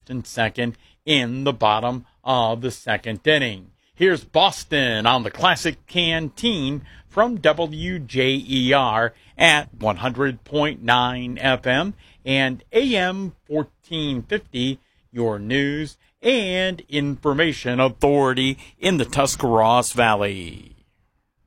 first and second in the bottom of the second inning. Here's Boston on the Classic Canteen from WJER at 100.9 FM and AM 1450, your news and information authority in the Tuscarawas Valley.